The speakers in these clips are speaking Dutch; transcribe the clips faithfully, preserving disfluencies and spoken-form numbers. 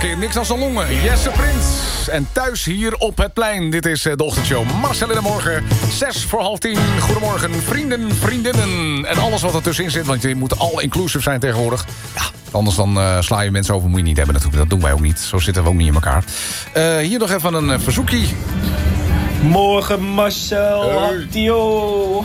Niks als een longen. Jesse Prins. En thuis hier op het plein. Dit is de ochtendshow. Marcel in de morgen. Zes voor half tien. Goedemorgen, vrienden, vriendinnen. En alles wat er tussenin zit. Want je moet all-inclusive zijn tegenwoordig. Ja. Anders dan uh, sla je mensen over. Moet je niet hebben natuurlijk. Dat doen wij ook niet. Zo zitten we ook niet in elkaar. Uh, hier nog even een uh, verzoekje. Morgen Marcel. Hey. Tio.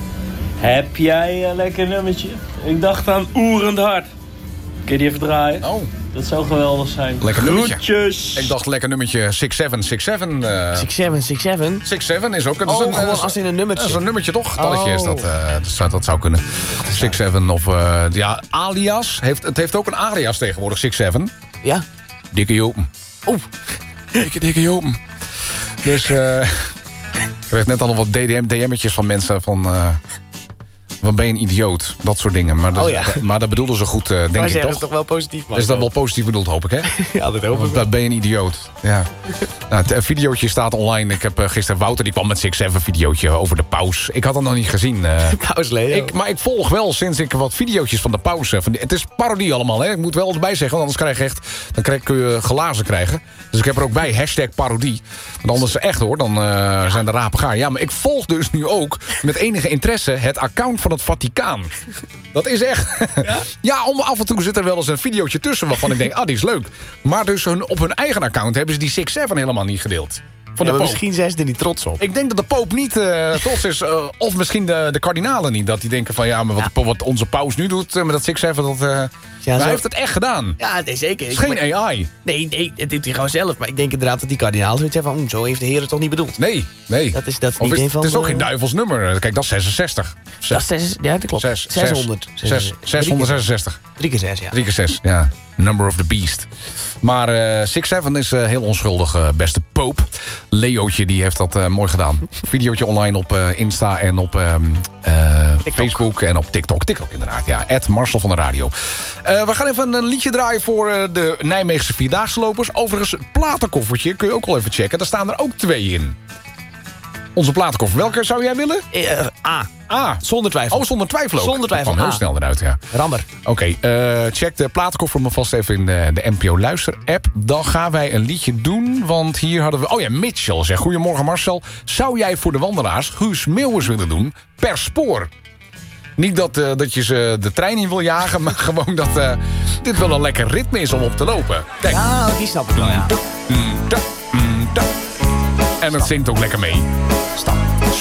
Heb jij een lekker nummertje? Ik dacht aan Oerend Hart. Kun je die even draaien? Oh. Dat zou geweldig zijn. Lekker nummertje. Groetjes. Ik dacht lekker nummertje zes zeven zes zeven. Uh, zes zeven zes zeven? zes zeven is ook een, Oh, een, gewoon een, als in een nummertje. Dat is een nummertje toch? Talletje Oh. is dat, uh, dat, zou, dat zou kunnen. zes zeven of... Uh, ja, alias. Heeft, het heeft ook een alias tegenwoordig, zes zeven. Ja. Dikke Jopen. Oeh. Dikke, dikke Jopen. Dus... Uh, ik kreeg net al wat D M, D M'tjes van mensen van... Uh, Wat ben je een idioot? Dat soort dingen. Maar dat, oh ja. maar dat bedoelden ze goed, uh, denk maar ik zeggen toch? het toch wel positief, man. Is dat wel positief bedoeld, hoop ik, hè? Ja, dat hoop ik. Dat ben je een idioot. Ja. Nou, het videootje staat online. Ik heb uh, gisteren Wouter, die kwam met zes zeven videootje over de paus. Ik had het nog niet gezien. Uh, Paus Leo. ik, maar ik volg wel sinds ik wat videootjes van de paus. Uh, van die, het is parodie allemaal, hè? Ik moet wel erbij zeggen, want anders krijg je echt... Dan krijg, kun je glazen krijgen. Dus ik heb er ook bij, hashtag parodie. Want anders echt hoor, dan uh, zijn de rapen gaar. Ja, maar ik volg dus nu ook met enige interesse het account van het Vaticaan. Dat is echt... Ja? Ja, om, af en toe zit er wel eens een videootje tussen waarvan ik denk, ah, die is leuk. Maar dus hun, op hun eigen account hebben ze die zes zeven helemaal niet gedeeld. Van Ja, de maar poop. misschien zijn ze er niet trots op. Ik denk dat de poop niet uh, trots is. Uh, of misschien de, de kardinalen niet. Dat die denken van, ja, maar wat, Ja. wat onze paus nu doet uh, met dat zes zeven, dat... Uh, Ja, maar zo- hij heeft het echt gedaan. Ja, nee, zeker. Het is geen A I. Nee, nee, het doet hij gewoon zelf. Maar ik denk inderdaad dat die kardinaal zoiets hebben van... "Hm, zo heeft de Heer het toch niet bedoeld." Nee, nee. Dat is, dat is Of niet is, een van het is ook de- geen duivels nummer. Kijk, dat is zesenzestig. Dat is zes, ja, dat klopt. Zes- zeshonderd. zes- zes- zeshonderdzesenzestig. Drie keer zes, ja. Drie keer zes, ja. Number of the beast. Maar uh, zes zeven is uh, heel onschuldig, uh, beste poop. Leootje, die heeft dat uh, mooi gedaan. Videootje online op uh, Insta en op uh, uh, Facebook en op TikTok. TikTok inderdaad, ja. at Marcel van de Radio. Uh, we gaan even een liedje draaien voor uh, de Nijmeegse Vierdaagse lopers. Overigens, het platenkoffertje kun je ook wel even checken. Daar staan er ook twee in. Onze platenkoffer. Welke zou jij willen? Uh, A. A. Zonder twijfel. Oh, zonder twijfel ook. Zonder twijfel, Dat kwam heel A. snel eruit, ja. Rammer. Oké, okay, uh, check de platenkoffer maar vast even in de, de N P O Luister-app. Dan gaan wij een liedje doen, want hier hadden we... Oh ja, Mitchell zegt, goedemorgen Marcel. Zou jij voor de wandelaars Guus Meeuwis willen doen per spoor? Niet dat, uh, dat je ze de trein in wil jagen, maar gewoon dat uh, dit wel een lekker ritme is om op te lopen. Kijk. Ja, die snap ik wel, ja. Mm, da, mm, da. En het zingt ook lekker mee. Stap.